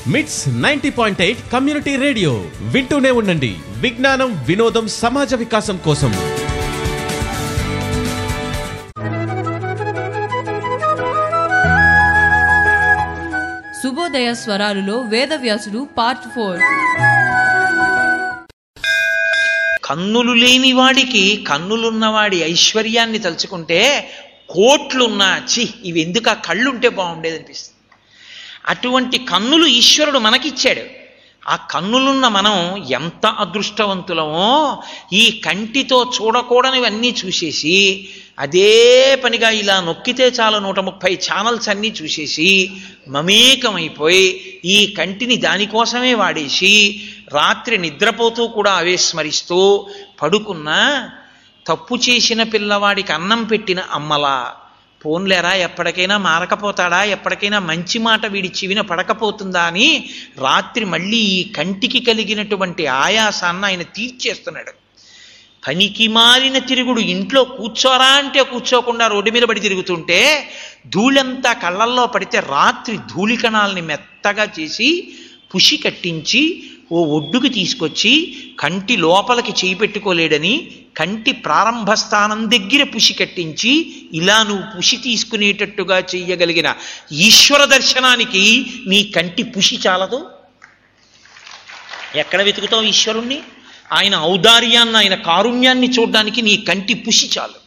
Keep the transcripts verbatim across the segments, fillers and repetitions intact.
మిట్స్ ninety point eight community radio వింటూనే ఉండండి. విజ్ఞానం, వినోదం, సమాజ వికాసం కోసం. శుభోదయ స్వరాలులో వేదవ్యాసుడు పార్ట్ ఫోర్. కన్నులు లేని వాడికి కన్నులున్నవాడి ఐశ్వర్యాన్ని తలుచుకుంటే కోట్లున్నా చి ఇవి ఎందుకు ఆ కళ్ళుంటే బాగుండేది అనిపిస్తుంది. అటువంటి కన్నులు ఈశ్వరుడు మనకిచ్చాడు. ఆ కన్నులున్న మనం ఎంత అదృష్టవంతులమో. ఈ కంటితో చూడకూడనివన్నీ చూసేసి అదే పనిగా ఇలా నొక్కితే చాలు నూట ముప్పై ఛానల్స్ అన్నీ చూసేసి మమేకమైపోయి ఈ కంటిని దానికోసమే వాడేసి రాత్రి నిద్రపోతూ కూడా అవే స్మరిస్తూ పడుకున్నా తప్పు చేసిన పిల్లవాడికి అన్నం పెట్టిన అమ్మలా పోన్లేరా ఎప్పటికైనా మారకపోతాడా, ఎప్పటికైనా మంచి మాట వీడి చెవిన పడకపోతుందా అని రాత్రి మళ్ళీ ఈ కంటికి కలిగినటువంటి ఆయాసాన్ని ఆయన తీర్చేస్తున్నాడు. పనికి మారిన తిరుగుడు ఇంట్లో కూర్చోరా అంటే కూర్చోకుండా రోడ్డు మీద పడి తిరుగుతుంటే ధూళంతా కళ్ళల్లో పడితే రాత్రి ధూళికణాలని మెత్తగా చేసి పుషి కట్టించి ఓ ఒడ్డుకి తీసుకొచ్చి కంటి లోపలికి చేయి పెట్టుకోలేడని కంటి ప్రారంభ స్థానం దగ్గర పుషి కట్టించి ఇలా నువ్వు పుషి తీసుకునేటట్టుగా చెయ్యగలిగిన ఈశ్వర దర్శనానికి నీ కంటి పుషి చాలదు. ఎక్కడ వెతుకుతావు ఈశ్వరుణ్ణి? ఆయన ఔదార్యాన్ని, ఆయన కారుణ్యాన్ని చూడడానికి నీ కంటి పుషి చాలు.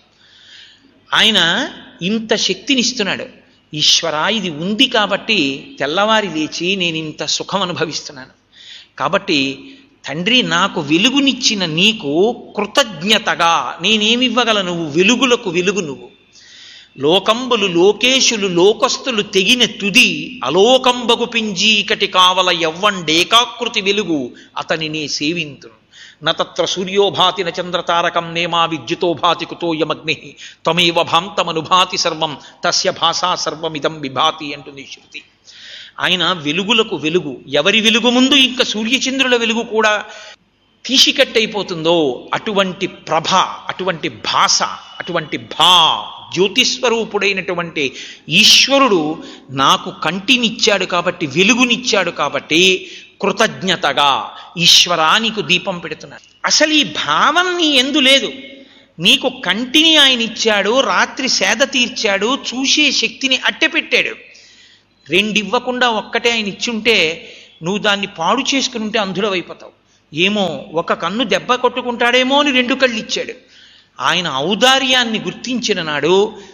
ఆయన ఇంత శక్తినిస్తున్నాడు. ఈశ్వర ఇది ఉంది కాబట్టి తెల్లవారి లేచి నేను ఇంత సుఖం అనుభవిస్తున్నాను. కాబట్టి తండ్రి నాకు వెలుగునిచ్చిన నీకు కృతజ్ఞతగా నేనేమివ్వగల, నువ్వు వెలుగులకు వెలుగు నువ్వు. లోకంబులు లోకేశులు లోకస్తులు తెగిన తుది అలోకంబగు పింజీకటి కావల యవ్వండేకాకృతి వెలుగు అతని నే సేవింతును. నత్ర సూర్యోభాతి న చంద్రతారకం నేమా విద్యుతోభాతి కుతోయమగ్ని త్వమేవ భాంతమనుభాతి సర్వం తస్య భాషా సర్వమిదం విభాతి అంటుంది శృతి. ఆయన వెలుగులకు వెలుగు. ఎవరి వెలుగు ముందు ఇంకా సూర్యచంద్రుల వెలుగు కూడా తీసికట్టయిపోతుందో అటువంటి ప్రభ, అటువంటి భాష, అటువంటి భా జ్యోతిస్వరూపుడైనటువంటి ఈశ్వరుడు నాకు కంటినిచ్చాడు కాబట్టి, వెలుగునిచ్చాడు కాబట్టి కృతజ్ఞతగా ఈశ్వరా నీకు దీపం పెడుతున్నాడు. అసలు ఈ భావన నీ ఎందు లేదు. నీకు కంటిని ఆయన ఇచ్చాడు, రాత్రి సేద తీర్చాడు, చూసే శక్తిని అట్టెపెట్టాడు. రెండివ్వకుండా ఒక్కటే ఆయన ఇచ్చుంటే నువ్వు దాన్ని పాడు చేసుకుని ఉంటే అంధుడవైపోతావు. ఏమో ఒక కన్ను దెబ్బ కొట్టుకుంటాడేమో అని రెండు కళ్ళు ఇచ్చాడు. ఆయన ఔదార్యాన్ని గుర్తించిన నాడు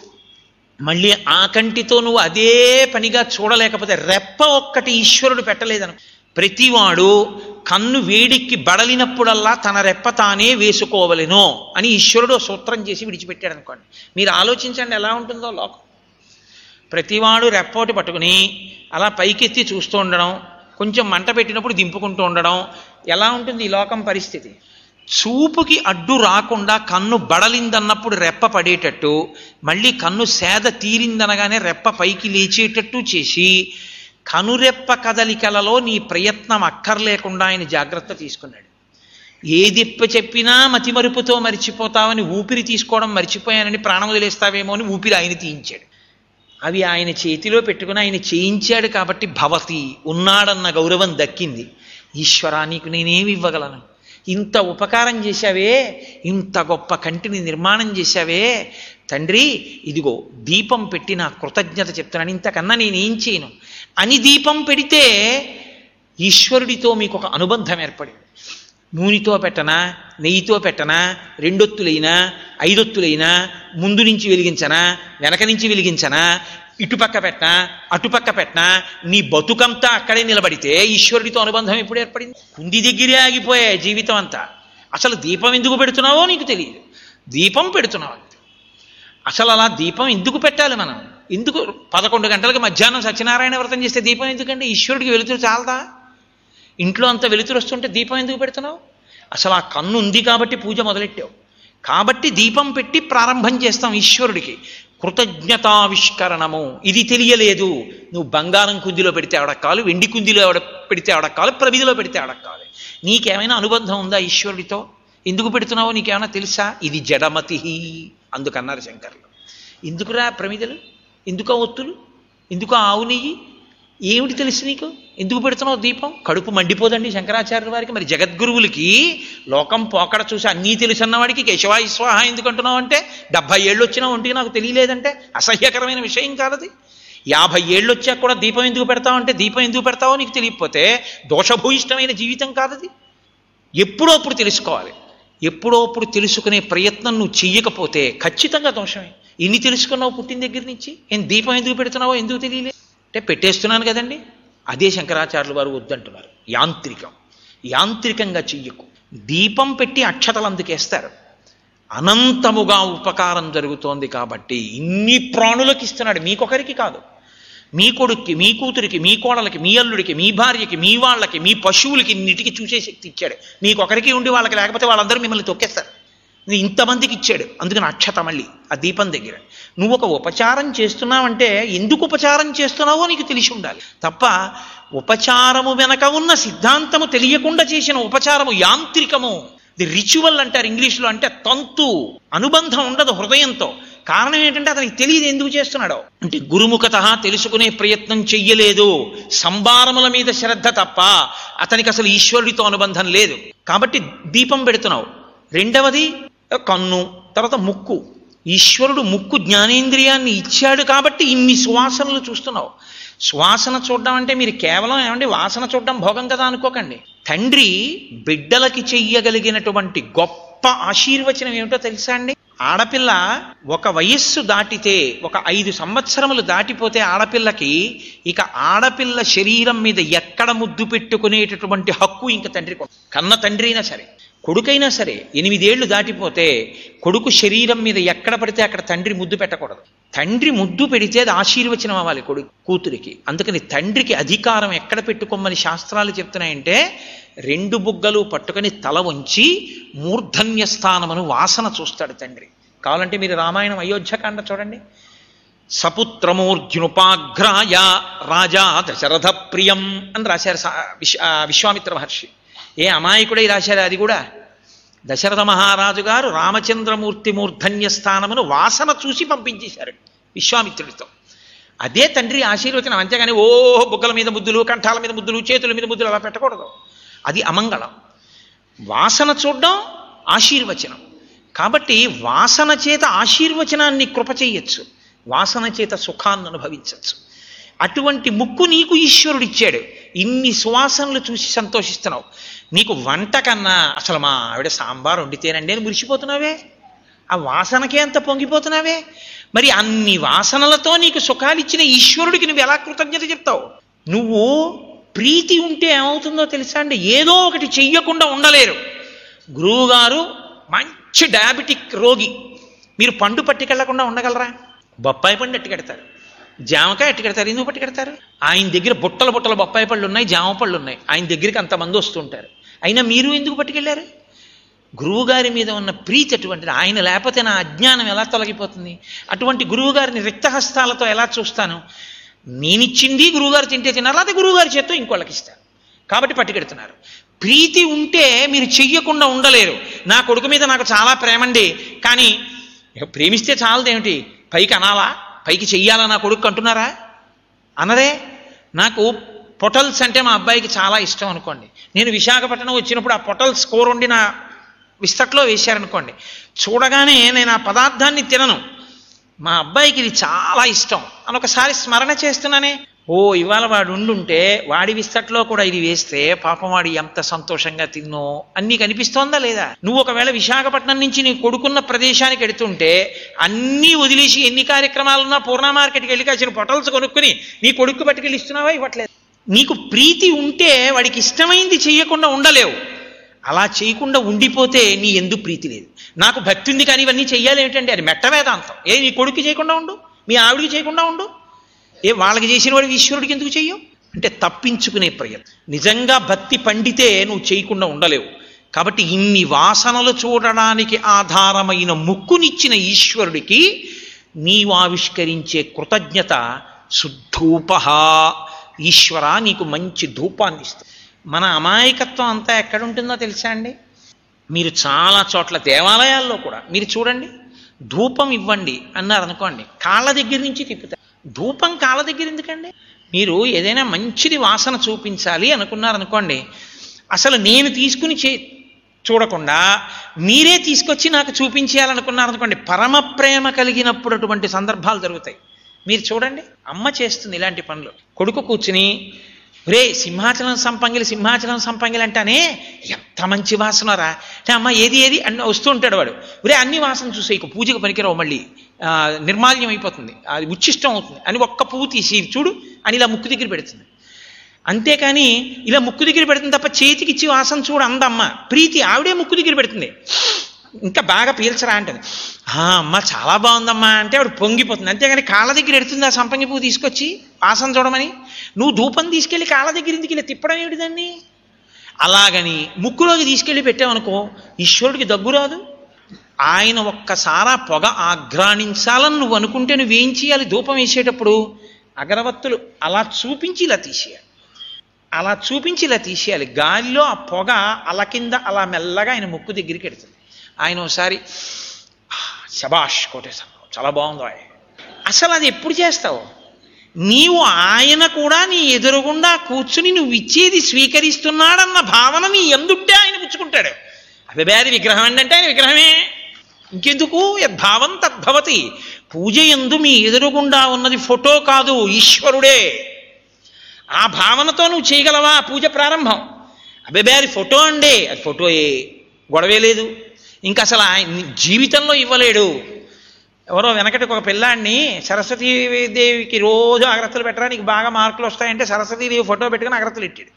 మళ్ళీ ఆ కంటితో నువ్వు అదే పనిగా చూడలేకపోతే రెప్ప ఒక్కటి ఈశ్వరుడు పెట్టలేదను. ప్రతివాడు కన్ను వేడికి బడలినప్పుడల్లా తన రెప్ప తానే వేసుకోవలెనో అని ఈశ్వరుడు సూత్రం చేసి విడిచిపెట్టాడు అనుకోండి. మీరు ఆలోచించండి ఎలా ఉంటుందో లోకం. ప్రతివాడు రెప్పోటి పట్టుకుని అలా పైకెత్తి చూస్తూ ఉండడం, కొంచెం మంట పెట్టినప్పుడు దింపుకుంటూ ఉండడం, ఎలా ఉంటుంది ఈ లోకం పరిస్థితి? చూపుకి అడ్డు రాకుండా కన్ను బడలిందన్నప్పుడు రెప్ప పడేటట్టు, మళ్ళీ కన్ను సేద తీరిందనగానే రెప్ప పైకి లేచేటట్టు చేసి కనురెప్ప కదలికలలో నీ ప్రయత్నం అక్కర్లేకుండా ఆయన జాగ్రత్త తీసుకున్నాడు. ఏదిప్ప చెప్పినా మతిమరుపుతో మరిచిపోతావని ఊపిరి తీసుకోవడం మర్చిపోయానని ప్రాణం వదిలేస్తావేమో అని ఊపిరి ఆయన తీయించాడు. అవి ఆయన చేతిలో పెట్టుకుని ఆయన చేయించాడు కాబట్టి భవతి ఉన్నాడన్న గౌరవం దక్కింది. ఈశ్వరా నీకు నేనేమి ఇవ్వగలను? ఇంత ఉపకారం చేశావే, ఇంత గొప్ప కంటిని నిర్మాణం చేశావే తండ్రి, ఇదిగో దీపం పెట్టి నా కృతజ్ఞత చెప్తున్నాను, ఇంతకన్నా నేనేం చేయను అని దీపం పెడితే ఈశ్వరుడితో మీకు ఒక అనుబంధం ఏర్పడింది. నూనెతో పెట్టనా, నెయ్యితో పెట్టనా, రెండొత్తులైనా ఐదొత్తులైనా, ముందు నుంచి వెలిగించనా వెనక నుంచి వెలిగించనా, ఇటుపక్క పెట్టనా అటుపక్క పెట్టనా, నీ బతుకంతా అక్కడే నిలబడితే ఈశ్వరుడితో అనుబంధం ఎప్పుడు ఏర్పడింది? కుంది దగ్గరే ఆగిపోయాయి జీవితం అంతా. అసలు దీపం ఎందుకు పెడుతున్నావో నీకు తెలియదు, దీపం పెడుతున్నావు. అసలు అలా దీపం ఎందుకు పెట్టాలి మనం? ఎందుకు పదకొండు గంటలకు మధ్యాహ్నం సత్యనారాయణ వ్రతం చేస్తే దీపం ఎందుకంటే? ఈశ్వరుడికి వెలుతురు చాలదా? ఇంట్లో అంత వెలుతురు వస్తుంటే దీపం ఎందుకు పెడుతున్నావు? అసలు ఆ కన్ను ఉంది కాబట్టి పూజ మొదలెట్టావు కాబట్టి దీపం పెట్టి ప్రారంభం చేస్తాం ఈశ్వరుడికి. కృతజ్ఞతావిష్కరణము ఇది తెలియలేదు. నువ్వు బంగారం కుందిలో పెడితే అడక్కాలు, వెండి కుందిలో ఎవడ పెడితే అడక్కాలు, ప్రమిదిలో పెడితే అడక్కాలి. నీకేమైనా అనుబంధం ఉందా ఈశ్వరుడితో? ఎందుకు పెడుతున్నావో నీకేమైనా తెలుసా? ఇది జడమతి అందుకన్నారు శంకర్లు. ఎందుకురా ప్రమిదలు, ఎందుకో ఒత్తులు, ఎందుకో ఆవు నెయ్యి, ఏమిటి తెలుసు నీకు? ఎందుకు పెడుతున్నావు దీపం? కడుపు మండిపోదండి శంకరాచార్యుల వారికి? మరి జగద్గురువులకి లోకం పోకడ చూసి అన్నీ తెలుసు అన్నవాడికి కేశవా విశ్వాహ ఎందుకు అంటున్నావు అంటే, డెబ్బై ఏళ్ళు వచ్చినా ఒంటికి నాకు తెలియలేదంటే అసహ్యకరమైన విషయం కాదది. యాభై ఏళ్ళు వచ్చాక కూడా దీపం ఎందుకు పెడతావు అంటే, దీపం ఎందుకు పెడతావో నీకు తెలియకపోతే దోషభూయిష్టమైన జీవితం కాదది. ఎప్పుడో అప్పుడు తెలుసుకోవాలి. ఎప్పుడో అప్పుడు తెలుసుకునే ప్రయత్నం నువ్వు చెయ్యకపోతే ఖచ్చితంగా దోషమే. ఇన్ని తెలుసుకున్నావు పుట్టిన దగ్గర నుంచి, ఏం దీపం ఎందుకు పెడుతున్నావో ఎందుకు తెలియలే అంటే, పెట్టేస్తున్నాను కదండి. అదే శంకరాచార్యులు వారు వద్దంటున్నారు. యాంత్రికం యాంత్రికంగా చెయ్యకు. దీపం పెట్టి అక్షతలు అందుకేస్తారు. అనంతముగా ఉపకారం జరుగుతోంది కాబట్టి ఇన్ని ప్రాణులకు ఇస్తున్నాడు, మీకొకరికి కాదు. మీ కొడుక్కి, మీ కూతురికి, మీ కోడలకి, మీ అల్లుడికి, మీ భార్యకి, మీ వాళ్ళకి, మీ పశువులకి ఇన్నిటికి చూసే శక్తి ఇచ్చాడు. మీకొకరికి ఉండి వాళ్ళకి లేకపోతే వాళ్ళందరూ మిమ్మల్ని తొక్కేస్తారు. ఇంతమందికి ఇచ్చాడు. అందుకని అక్షత మళ్ళీ ఆ దీపం దగ్గర. నువ్వు ఒక ఉపచారం చేస్తున్నావంటే ఎందుకు ఉపచారం చేస్తున్నావో నీకు తెలిసి ఉండాలి తప్ప, ఉపచారము వెనక ఉన్న సిద్ధాంతము తెలియకుండా చేసిన ఉపచారము యాంత్రికము. ది రిచువల్ అంటారు ఇంగ్లీష్లో, అంటే తంతు, అనుబంధం ఉండదు హృదయంతో. కారణం ఏంటంటే అతనికి తెలియదు ఎందుకు చేస్తున్నాడో. అంటే గురుముఖత తెలుసుకునే ప్రయత్నం చెయ్యలేదు, సంభారముల మీద శ్రద్ధ తప్ప అతనికి అసలు ఈశ్వరుడితో అనుబంధం లేదు. కాబట్టి దీపం పెడుతున్నావు. రెండవది కన్ను, తర్వాత ముక్కు. ఈశ్వరుడు ముక్కు జ్ఞానేంద్రియాన్ని ఇచ్చాడు కాబట్టి ఇన్ని సువాసనలు చూస్తున్నావు. సువాసన చూడడం అంటే మీరు కేవలం ఏమండి వాసన చూడడం భోగం కదా అనుకోకండి. తండ్రి బిడ్డలకి చెయ్యగలిగినటువంటి గొప్ప ఆశీర్వచనం ఏమిటో తెలుసా అండి? ఆడపిల్ల ఒక వయస్సు దాటితే, ఒక ఐదు సంవత్సరములు దాటిపోతే ఆడపిల్లకి ఇక ఆడపిల్ల శరీరం మీద ఎక్కడ ముద్దు పెట్టుకునేటటువంటి హక్కు ఇంక తండ్రికి. కన్న తండ్రి అయినా సరే, కొడుకైనా సరే, ఎనిమిదేళ్లు దాటిపోతే కొడుకు శరీరం మీద ఎక్కడ పడితే అక్కడ తండ్రి ముద్దు పెట్టకూడదు. తండ్రి ముద్దు పెడితే అది ఆశీర్వచనం అవ్వాలి కొడుకు కూతురికి. అందుకని తండ్రికి అధికారం ఎక్కడ పెట్టుకోమని శాస్త్రాలు చెప్తున్నాయంటే, రెండు బుగ్గలు పట్టుకొని తల వంచి మూర్ధన్య స్థానమును వాసన చూస్తాడు తండ్రి. కావాలంటే మీరు రామాయణం అయోధ్యకాండ చూడండి. సపుత్రమూర్ధ్యునుపాఘ్రాయ రాజా దశరథ ప్రియం అని రాశారు విశ్వామిత్ర మహర్షి. ఏ అమాయకుడై రాశారు అది కూడా. దశరథ మహారాజు గారు రామచంద్రమూర్తి మూర్ధన్య స్థానమును వాసన చూసి పంపించేశారు విశ్వామిత్రుడితో. అదే తండ్రి ఆశీర్వచనం. అంతేగాని ఓ బుగ్గల మీద ముద్దులు, కంఠాల మీద ముద్దులు, చేతుల మీద ముద్దులు అలా పెట్టకూడదు. అది అమంగళం. వాసన చూడడం ఆశీర్వచనం. కాబట్టి వాసన చేత ఆశీర్వచనాన్ని కృప చెయ్యొచ్చు, వాసన చేత సుఖాన్ని అనుభవించవచ్చు. అటువంటి ముక్కు నీకు ఈశ్వరుడు ఇచ్చాడు. ఇన్ని సువాసనలు చూసి సంతోషిస్తున్నావు. నీకు వంట కన్నా అసలు మా ఆవిడ సాంబార్ వండితేనండి అని మురిసిపోతున్నావే, ఆ వాసనకే అంత పొంగిపోతున్నావే. మరి అన్ని వాసనలతో నీకు సుఖాలు ఇచ్చిన ఈశ్వరుడికి నువ్వు ఎలా కృతజ్ఞత చెప్తావు? నువ్వు ప్రీతి ఉంటే ఏమవుతుందో తెలుసా అండి? ఏదో ఒకటి చెయ్యకుండా ఉండలేరు. గురువుగారు మంచి డయాబెటిక్ రోగి, మీరు పండు పట్టుకెళ్లకుండా ఉండగలరా? బొప్పాయి పండు ఎట్టుకెడతారు, జామకాయ ఎట్టుకెడతారు. ఎందుకు పట్టుకెడతారు? ఆయన దగ్గర బుట్టల బుట్టల బొప్పాయి పళ్ళు ఉన్నాయి, జామ పళ్ళు ఉన్నాయి. ఆయన దగ్గరికి అంతమంది వస్తుంటారు. అయినా మీరు ఎందుకు పట్టుకెళ్ళారు? గురువుగారి మీద ఉన్న ప్రీతి అటువంటిది. ఆయన లేకపోతే నా అజ్ఞానం ఎలా తొలగిపోతుంది? అటువంటి గురువుగారిని రిక్తహస్తాలతో ఎలా చూస్తాను? నేనిచ్చింది గురువుగారు తింటే తిన్నారు, అదే గురువుగారి చేత్తో ఇంకోళ్ళకి ఇస్తారు. కాబట్టి పట్టుకెడుతున్నారు. ప్రీతి ఉంటే మీరు చెయ్యకుండా ఉండలేరు. నా కొడుకు మీద నాకు చాలా ప్రేమండి, కానీ ప్రేమిస్తే చాలదేమిటి, పైకి అనాలా, పైకి చెయ్యాలా నా కొడుకు అంటున్నారా? అనరే. నాకు పొటల్స్ అంటే మా అబ్బాయికి చాలా ఇష్టం అనుకోండి. నేను విశాఖపట్నం వచ్చినప్పుడు ఆ పొటల్స్ కూర వండి నా విస్తట్లో వేశారనుకోండి, చూడగానే నేను ఆ పదార్థాన్ని తినను. మా అబ్బాయికి ఇది చాలా ఇష్టం అని ఒకసారి స్మరణ చేస్తున్నానే, ఓ ఇవాళ వాడు ఉండుంటే వాడి విస్తట్లో కూడా ఇది వేస్తే పాపం వాడు ఎంత సంతోషంగా తిన్నో అని నీకు అనిపిస్తోందా లేదా? నువ్వు ఒకవేళ విశాఖపట్నం నుంచి నీ కొడుకున్న ప్రదేశానికి ఎడుతుంటే అన్నీ వదిలేసి ఎన్ని కార్యక్రమాలున్నా పూర్ణ మార్కెట్కి వెళ్ళి కాసిన పొటల్స్ కొనుక్కుని నీ కొడుకు పట్టుకెళ్ళి ఇస్తున్నావా? ఇవ్వట్లేదు. నీకు ప్రీతి ఉంటే వాడికి ఇష్టమైంది చెయ్యకుండా ఉండలేవు. అలా చేయకుండా ఉండిపోతే నీ ఎందు ప్రీతి లేదు. నాకు భక్తి ఉంది కానీ ఇవన్నీ చెయ్యాలి ఏమిటండి? అది మెట్ట వేదాంతం. ఏ నీ కొడుకు చేయకుండా ఉండు, మీ ఆవిడికి చేయకుండా ఉండు, ఏ వాళ్ళకి చేసిన వాడికి ఈశ్వరుడికి ఎందుకు చెయ్యవు అంటే తప్పించుకునే ప్రయత్నం. నిజంగా భక్తి పండితే నువ్వు చేయకుండా ఉండలేవు. కాబట్టి ఇన్ని వాసనలు చూడడానికి ఆధారమైన ముక్కునిచ్చిన ఈశ్వరుడికి నీవు ఆవిష్కరించే కృతజ్ఞత శుద్ధూపహ. ఈశ్వర నీకు మంచి ధూపాన్ని ఇస్తుంది. మన అమాయకత్వం అంతా ఎక్కడుంటుందో తెలుసా అండి? మీరు చాలా చోట్ల దేవాలయాల్లో కూడా మీరు చూడండి, ధూపం ఇవ్వండి అన్నారు అనుకోండి, కాళ్ళ దగ్గర నుంచి తిప్పుతారు. ధూపం కాళ్ళ దగ్గర ఎందుకండి? మీరు ఏదైనా మంచిది వాసన చూపించాలి అనుకున్నారనుకోండి, అసలు నేను తీసుకుని చే చూడకుండా మీరే తీసుకొచ్చి నాకు చూపించేయాలనుకున్నారనుకోండి, పరమ ప్రేమ కలిగినప్పుడు అటువంటి సందర్భాలు జరుగుతాయి. మీరు చూడండి, అమ్మ చేస్తుంది ఇలాంటి పనులు. కొడుకు కూర్చుని, రే సింహాచలం సంపంగిలి సింహాచలం సంపంగిలి అంటానే ఎంత మంచి వాసనరా అంటే, అమ్మ ఏది ఏది అని వస్తూ ఉంటాడు వాడు. రే అన్ని వాసన చూసే, ఇక పూజకు పనికిరావు, మళ్ళీ నిర్మాల్యం అయిపోతుంది, అది ఉచ్చిష్టం అవుతుంది అని ఒక్క పువ్వు తీసి చూడు అని ఇలా ముక్కు దగ్గర పెడుతుంది. అంతేకాని ఇలా ముక్కు దగ్గర పెడుతుంది తప్ప చేతికిచ్చి వాసన చూడు అందమ్మ. ప్రీతి ఆవిడే ముక్కు దగ్గర పెడుతుంది, ఇంకా బాగా పీల్చరా అంటుంది. అమ్మ చాలా బాగుందమ్మా అంటే ఆవిడ పొంగిపోతుంది. అంతేగాని కాళ్ళ దగ్గర ఎడుతుంది ఆ సంపంగి పువ్వు తీసుకొచ్చి వాసన చూడమని. నువ్వు ధూపం తీసుకెళ్ళి కాళ్ళ దగ్గర ఇందుకు ఇలా తిప్పడం ఏమిటి దాన్ని? అలాగని ముక్కులోకి తీసుకెళ్ళి పెట్టామనుకో, ఈశ్వరుడికి దగ్గు రాదు. ఆయన ఒక్కసారా పొగ ఆఘ్రాణించాలని నువ్వు అనుకుంటే నువ్వేం చేయాలి? ధూపం వేసేటప్పుడు అగరవత్తులు అలా చూపించి ఇలా తీసేయాలి, అలా చూపించి ఇలా తీసేయాలి. గాలిలో ఆ పొగ అల కింద అలా మెల్లగా ఆయన ముక్కు దగ్గరికి ఎడుతుంది. ఆయన ఒకసారి శబాష్ కోటేశ్వరరావు చాలా బాగుందో. అసలు అది ఎప్పుడు చేస్తావు? నీవు ఆయన కూడా నీ ఎదురుగుండా కూర్చుని నువ్వు ఇచ్చేది స్వీకరిస్తున్నాడన్న భావన నీ ఎందుంటే ఆయన పుచ్చుకుంటాడు. అభిభేది విగ్రహం అంటే ఆయన విగ్రహమే, ఇంకెందుకు? యద్భావం తద్భవతి. పూజ యందు మీ ఎదురుగుండా ఉన్నది ఫోటో కాదు, ఈశ్వరుడే. ఆ భావనతో నువ్వు చేయగలవా పూజ ప్రారంభం? అభిభేది ఫోటో అండే, అది ఫోటోయే, గొడవే లేదు. ఇంకా అసలు ఆయన జీవితంలో ఇవ్వలేడు. ఎవరో వెనకటి ఒక పిల్లాడిని సరస్వతీదేవికి రోజు అగరత్తులు పెట్టరా నీకు బాగా మార్కులు వస్తాయంటే సరస్వతీదేవి ఫోటో పెట్టుకుని అగరత్తులు ఇట్టాడు.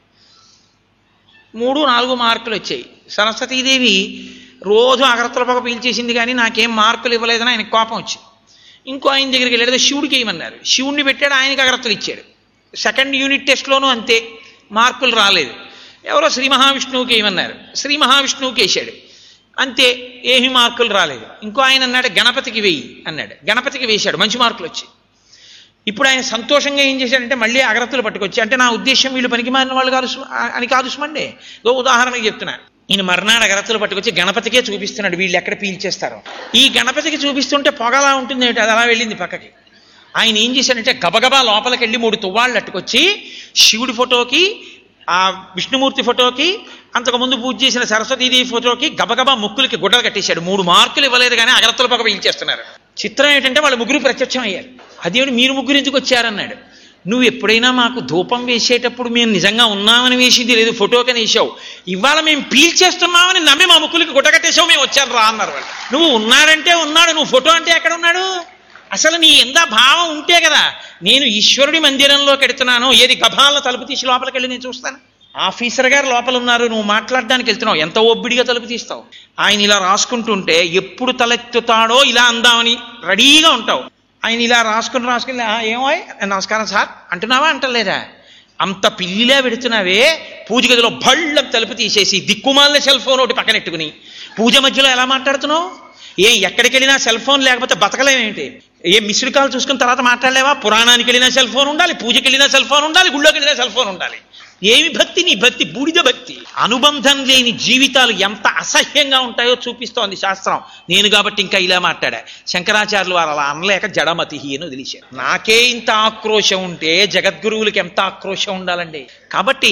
మూడు నాలుగు మార్కులు వచ్చాయి. సరస్వతీదేవి రోజు అగరత్తుల పొగ పీల్చేసింది కానీ నాకేం మార్కులు ఇవ్వలేదని ఆయనకు కోపం వచ్చింది. ఇంకో ఆయన దగ్గరికి వెళ్ళాడు, శివుడికి ఏమన్నారు, శివుడిని పెట్టాడు, ఆయనకి అగరత్తులు ఇచ్చాడు. సెకండ్ యూనిట్ టెస్ట్లోనూ అంతే, మార్కులు రాలేదు. ఎవరో శ్రీ మహావిష్ణువుకి ఏమన్నారు, శ్రీ మహావిష్ణువుకి వేశాడు, అంతే, ఏమి మార్కులు రాలేదు. ఇంకో ఆయన అన్నాడు గణపతికి వేయి అన్నాడు, గణపతికి వేశాడు, మంచి మార్కులు వచ్చాయి. ఇప్పుడు ఆయన సంతోషంగా ఏం చేశాడంటే మళ్ళీ అగరత్తులు పట్టుకొచ్చి, అంటే నా ఉద్దేశం వీళ్ళు పనికి మారిన వాళ్ళు కాదు అని కాదు సుమండి, ఓ ఉదాహరణకి చెప్తున్నా. ఈయన మర్నాడు అగరత్తులు పట్టుకొచ్చి గణపతికే చూపిస్తున్నాడు, వీళ్ళు ఎక్కడ పీల్చేస్తారో. ఈ గణపతికి చూపిస్తుంటే పొగలా ఉంటుంది, అది అలా వెళ్ళింది పక్కకి. ఆయన ఏం చేశాడంటే గబగబా లోపలికి వెళ్ళి మూడు తువ్వాళ్ళు అట్టుకొచ్చి శివుడి ఫోటోకి, ఆ విష్ణుమూర్తి ఫోటోకి, అంతకుముందు పూజ చేసిన సరస్వతీదేవి ఫోటోకి గబగబా ముక్కులకి గుడ్డలు కట్టేశాడు. మూడు మార్కులు ఇవ్వలేదు కానీ అగరత్తుల పొగ పీల్చేస్తున్నారు. చిత్రం ఏంటంటే వాళ్ళు ముగ్గురు ప్రత్యక్షం అయ్యారు. అదేమిటి మీరు ముగ్గురు ఎందుకు వచ్చారన్నాడు. నువ్వు ఎప్పుడైనా మాకు ధూపం వేసేటప్పుడు మేము నిజంగా ఉన్నామని వేసింది లేదు, ఫోటోకని వేసావు, ఇవాళ మేము పీల్చేస్తున్నామని నమ్మి మా ముక్కులకి గుడ్డ కట్టేసావు, మేము వచ్చాను రా అన్నారు వాళ్ళు. నువ్వు ఉన్నాడంటే ఉన్నాడు, నువ్వు ఫోటో అంటే ఎక్కడ ఉన్నాడు? అసలు నీ ఎంత భావం ఉంటే కదా. నేను ఈశ్వరుడి మందిరంలోకి వెడుతున్నాను, ఏది గభాలను తలుపు తీసి లోపలికి వెళ్ళి నేను చూస్తాను. ఆఫీసర్ గారు లోపల ఉన్నారు, నువ్వు మాట్లాడడానికి వెళ్తున్నావు, ఎంత ఒబ్బిడిగా తలుపు తీస్తావు. ఆయన ఇలా రాసుకుంటుంటే ఎప్పుడు తలెత్తుతాడో ఇలా అందామని రెడీగా ఉంటావు. ఆయన ఇలా రాసుకుని రాసుకుని ఏమో నమస్కారం సార్ అంటున్నావా అంటలేదా? అంత పిల్లిలా పెడుతున్నావే. పూజ గదిలో భళ్ళం తలుపు తీసేసి దిక్కుమాలిన సెల్ ఫోన్ ఒకటి పక్కనెట్టుకుని పూజ మధ్యలో ఎలా మాట్లాడుతున్నావు? ఏ ఎక్కడికి వెళ్ళినా సెల్ ఫోన్ లేకపోతే బతకలేమేంటి? ఏ మిస్డ్ కాల్ చూసుకున్న తర్వాత మాట్లాడలేవా? పురాణానికి వెళ్ళినా సెల్ ఫోన్ ఉండాలి, పూజకి వెళ్ళినా సెల్ ఫోన్ ఉండాలి, గుళ్ళోకి వెళ్ళినా సెల్ ఫోన్ ఉండాలి. ఏమి భక్తి నీ భక్తి? బూడిద భక్తి. అనుబంధం లేని జీవితాలు ఎంత అసహ్యంగా ఉంటాయో చూపిస్తోంది శాస్త్రం. నేను కాబట్టి ఇంకా ఇలా మాట్లాడా. శంకరాచార్యులు వారు అలా అనలేక జడమతి అని వదిలేశారు. నాకే ఇంత ఆక్రోశం ఉంటే జగద్గురువులకి ఎంత ఆక్రోశం ఉండాలండి. కాబట్టి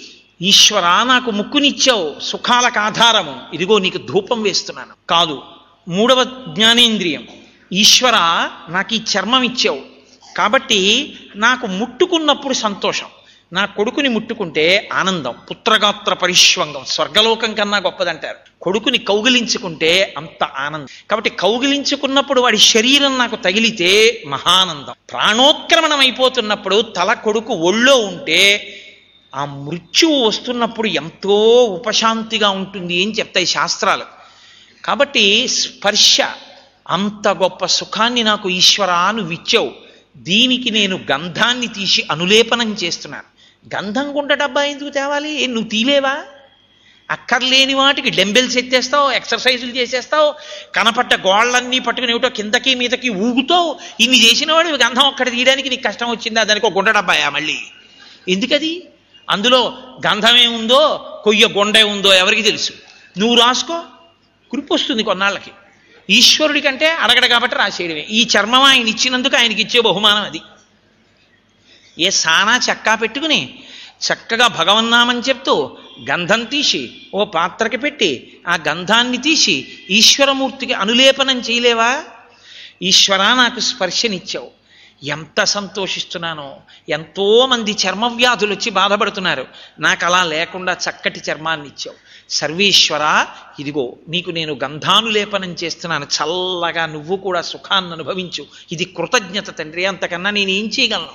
ఈశ్వర నాకు ముక్కునిచ్చావు, సుఖాలకు ఆధారము, ఇదిగో నీకు ధూపం వేస్తున్నాను కాదు. మూడవ జ్ఞానేంద్రియం, ఈశ్వర నాకు ఈ చర్మం ఇచ్చావు కాబట్టి నాకు ముట్టుకున్నప్పుడు సంతోషం, నా కొడుకుని ముట్టుకుంటే ఆనందం, పుత్రగాత్ర పరిష్వంగం, స్వర్గలోకం కన్నా గొప్పదంటారు. కొడుకుని కౌగిలించుకుంటే అంత ఆనందం. కాబట్టి కౌగిలించుకున్నప్పుడు వాడి శరీరం నాకు తగిలితే మహానందం. ప్రాణోత్క్రమణం అయిపోతున్నప్పుడు తల కొడుకు ఒళ్ళో ఉంటే ఆ మృత్యువు వస్తున్నప్పుడు ఎంతో ఉపశాంతిగా ఉంటుంది అని చెప్తాయి శాస్త్రాలు. కాబట్టి స్పర్శ అంత గొప్ప సుఖాన్ని నాకు ఈశ్వరా నువ్వు ఇచ్చావు. దీనికి నేను గంధాన్ని తీసి అనులేపనం చేస్తున్నాను. గంధం గుంట డబ్బా ఎందుకు తేవాలి? నువ్వు తీలేవా? అక్కర్లేని వాటికి డెంబెల్స్ ఎత్తేస్తావు, ఎక్సర్సైజులు చేసేస్తావు, కనపడ్డ గోళ్ళన్నీ పట్టుకుని ఏమిటో కిందకి మీదకి ఊగుతావు. ఇన్ని చేసిన వాడు గంధం ఒక్కటి తీయడానికి నీకు కష్టం వచ్చిందా? దానికి ఒక గుంట డబ్బాయా మళ్ళీ? ఎందుకది? అందులో గంధమే ఉందో కొయ్య గొండే ఉందో ఎవరికి తెలుసు? నువ్వు రాసుకో, కురిపి వస్తుంది కొన్నాళ్ళకి. ఈశ్వరుడి కంటే అడగడు కాబట్టి రాసేయడమే. ఈ చర్మం ఆయన ఇచ్చినందుకు ఆయనకి ఇచ్చే బహుమానం అది. ఏ సానా చక్కా పెట్టుకుని చక్కగా భగవన్నామని చెప్తూ గంధం తీసి ఓ పాత్రకి పెట్టి ఆ గంధాన్ని తీసి ఈశ్వరమూర్తికి అనులేపనం చేయలేవా? ఈశ్వరా నాకు స్పర్శనిచ్చావు, ఎంత సంతోషిస్తున్నానో. ఎంతోమంది చర్మవ్యాధులు వచ్చి బాధపడుతున్నారు, నాకు అలా లేకుండా చక్కటి చర్మాన్ని ఇచ్చావు. సర్వేశ్వర, ఇదిగో నీకు నేను గంధానులేపనం చేస్తున్నాను, చల్లగా నువ్వు కూడా సుఖాన్ని అనుభవించు. ఇది కృతజ్ఞత తండ్రి, అంతకన్నా నేనేం చేయగలను?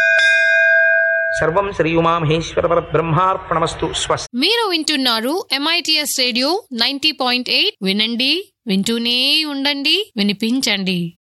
సర్వం శ్రీ ఉమామహేశ్వర పరబ్రహ్మార్పణమస్తు. స్వస్తి. మీరు వింటున్నారు MITS radio ninety point eight. వినండి, వింటూనే ఉండండి, వినిపించండి.